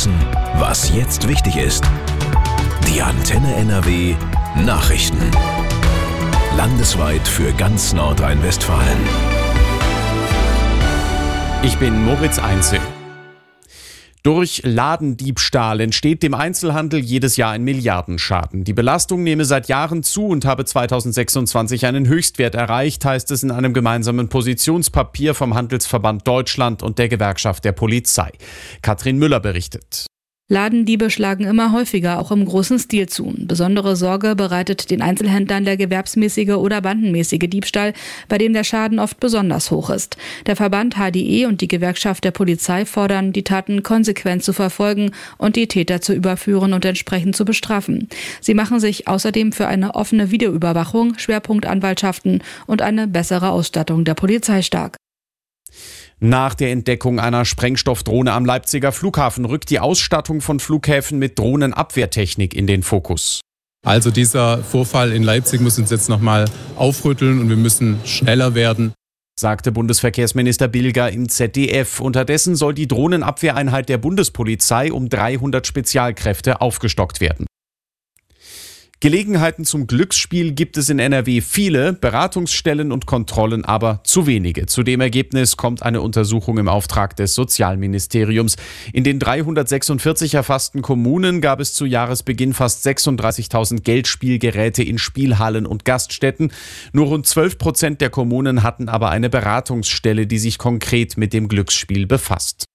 wissen, was jetzt wichtig ist. Die Antenne NRW Nachrichten. Landesweit für ganz Nordrhein-Westfalen. Ich bin Moritz Einzel. Durch Ladendiebstahl entsteht dem Einzelhandel jedes Jahr ein Milliardenschaden. Die Belastung nehme seit Jahren zu und habe 2026 einen Höchstwert erreicht, heißt es in einem gemeinsamen Positionspapier vom Handelsverband Deutschland und der Gewerkschaft der Polizei. Katrin Müller berichtet. Ladendiebe schlagen immer häufiger, auch im großen Stil zu. Besondere Sorge bereitet den Einzelhändlern der gewerbsmäßige oder bandenmäßige Diebstahl, bei dem der Schaden oft besonders hoch ist. Der Verband HDE und die Gewerkschaft der Polizei fordern, die Taten konsequent zu verfolgen und die Täter zu überführen und entsprechend zu bestrafen. Sie machen sich außerdem für eine offene Videoüberwachung, Schwerpunktanwaltschaften und eine bessere Ausstattung der Polizei stark. Nach der Entdeckung einer Sprengstoffdrohne am Leipziger Flughafen rückt die Ausstattung von Flughäfen mit Drohnenabwehrtechnik in den Fokus. Also dieser Vorfall in Leipzig muss uns jetzt nochmal aufrütteln und wir müssen schneller werden, sagte Bundesverkehrsminister Bilger im ZDF. Unterdessen soll die Drohnenabwehreinheit der Bundespolizei um 300 Spezialkräfte aufgestockt werden. Gelegenheiten zum Glücksspiel gibt es in NRW viele, Beratungsstellen und Kontrollen aber zu wenige. Zu dem Ergebnis kommt eine Untersuchung im Auftrag des Sozialministeriums. In den 346 erfassten Kommunen gab es zu Jahresbeginn fast 36.000 Geldspielgeräte in Spielhallen und Gaststätten. Nur rund 12% der Kommunen hatten aber eine Beratungsstelle, die sich konkret mit dem Glücksspiel befasst.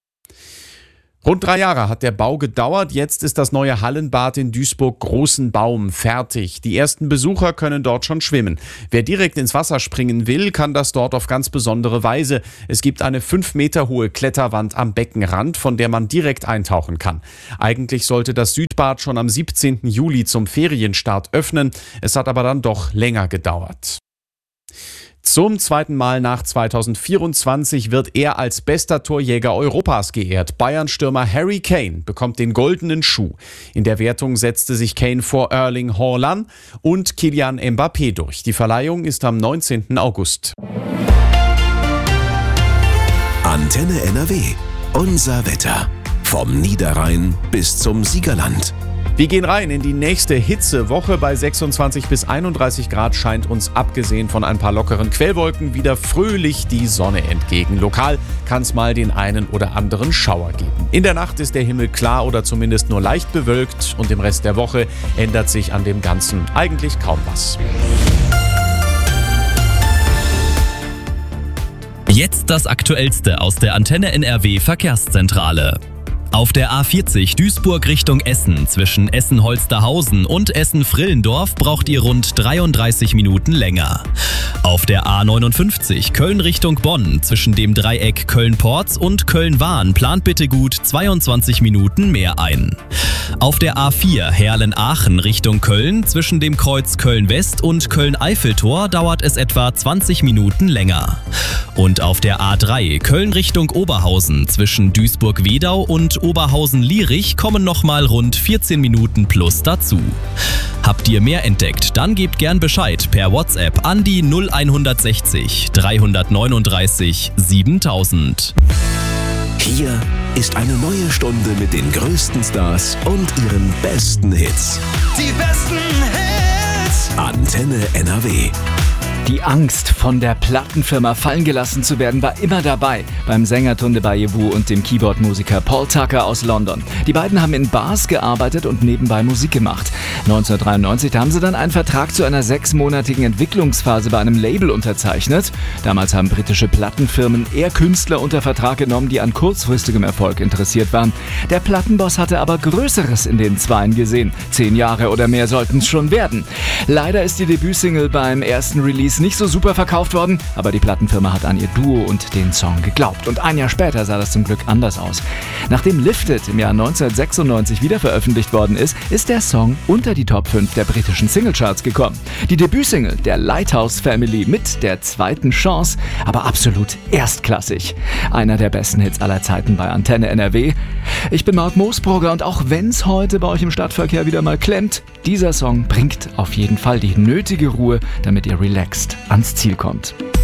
Rund 3 Jahre hat der Bau gedauert. Jetzt ist das neue Hallenbad in Duisburg-Großenbaum fertig. Die ersten Besucher können dort schon schwimmen. Wer direkt ins Wasser springen will, kann das dort auf ganz besondere Weise. Es gibt eine 5 Meter hohe Kletterwand am Beckenrand, von der man direkt eintauchen kann. Eigentlich sollte das Südbad schon am 17. Juli zum Ferienstart öffnen. Es hat aber dann doch länger gedauert. Zum zweiten Mal nach 2024 wird er als bester Torjäger Europas geehrt. Bayern-Stürmer Harry Kane bekommt den goldenen Schuh. In der Wertung setzte sich Kane vor Erling Haaland und Kylian Mbappé durch. Die Verleihung ist am 19. August. Antenne NRW. Unser Wetter. Vom Niederrhein bis zum Siegerland. Wir gehen rein in die nächste Hitzewoche. Bei 26 bis 31 Grad scheint uns abgesehen von ein paar lockeren Quellwolken wieder fröhlich die Sonne entgegen. Lokal kann es mal den einen oder anderen Schauer geben. In der Nacht ist der Himmel klar oder zumindest nur leicht bewölkt und im Rest der Woche ändert sich an dem Ganzen eigentlich kaum was. Jetzt das Aktuellste aus der Antenne NRW Verkehrszentrale. Auf der A40 Duisburg Richtung Essen zwischen Essen-Holsterhausen und Essen-Frillendorf braucht ihr rund 33 Minuten länger. Auf der A59 Köln Richtung Bonn zwischen dem Dreieck Köln-Porz und Köln-Wahn plant bitte gut 22 Minuten mehr ein. Auf der A4 Herlen-Aachen Richtung Köln zwischen dem Kreuz Köln-West und Köln-Eiffeltor dauert es etwa 20 Minuten länger. Und auf der A3 Köln Richtung Oberhausen zwischen Duisburg-Wedau und Oberhausen-Lierich kommen nochmal rund 14 Minuten plus dazu. Habt ihr mehr entdeckt, dann gebt gern Bescheid per WhatsApp an die 0160 339 7000. Hier ist eine neue Stunde mit den größten Stars und ihren besten Hits. Die besten Hits. Antenne NRW. Die Angst, von der Plattenfirma fallen gelassen zu werden, war immer dabei beim Sänger Tunde Bayevu und dem Keyboard-Musiker Paul Tucker aus London. Die beiden haben in Bars gearbeitet und nebenbei Musik gemacht. 1993 haben sie dann einen Vertrag zu einer 6-monatigen Entwicklungsphase bei einem Label unterzeichnet. Damals haben britische Plattenfirmen eher Künstler unter Vertrag genommen, die an kurzfristigem Erfolg interessiert waren. Der Plattenboss hatte aber Größeres in den Zweien gesehen. 10 Jahre oder mehr sollten es schon werden. Leider ist die Debütsingle beim ersten Release nicht so super verkauft worden, aber die Plattenfirma hat an ihr Duo und den Song geglaubt. Und ein Jahr später sah das zum Glück anders aus. Nachdem Lifted im Jahr 1996 wieder veröffentlicht worden ist, ist der Song unter die Top 5 der britischen Singlecharts gekommen. Die Debütsingle der Lighthouse Family mit der zweiten Chance, aber absolut erstklassig. Einer der besten Hits aller Zeiten bei Antenne NRW. Ich bin Marc Moosbrugger und auch wenn es heute bei euch im Stadtverkehr wieder mal klemmt, dieser Song bringt auf jeden Fall die nötige Ruhe, damit ihr relaxed ans Ziel kommt.